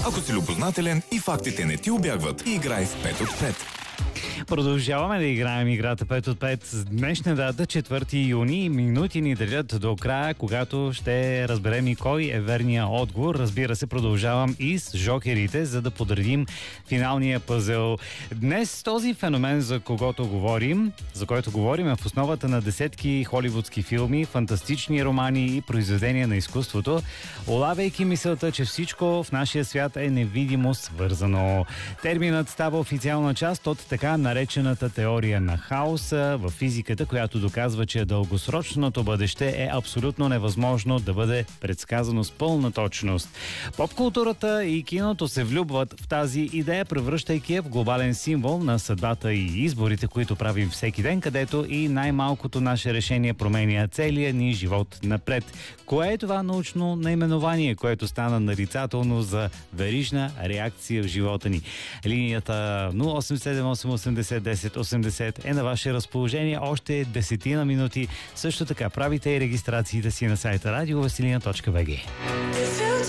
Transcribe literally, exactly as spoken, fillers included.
Ако си любознателен и фактите не ти убягват, играй с пет от пет. Продължаваме да играем играта пет от пет. С днешна дата, четвърти юни, минути ни делят до края, когато ще разберем и кой е верният отговор. Разбира се, продължавам и с жокерите, за да подредим финалния пъзел. Днес този феномен, за когото говорим, за който говорим, е в основата на десетки холивудски филми, фантастични романи и произведения на изкуството, улавяйки мисълта, че всичко в нашия свят е невидимо свързано. Терминът става официална част от така наречената теория на хаоса в физиката, която доказва, че дългосрочното бъдеще е абсолютно невъзможно да бъде предсказано с пълна точност. Поп-културата и киното се влюбват в тази идея, превръщайки я в глобален символ на съдбата и изборите, които правим всеки ден, където и най-малкото наше решение променя целия ни живот напред. Кое е това научно наименование, което стана нарицателно за верижна реакция в живота ни? Линията нула осем седем осем осемдесет десет осемдесет е на ваше разположение още десетина минути. Също така правите и регистрациите си на сайта радио веселина точка би джи.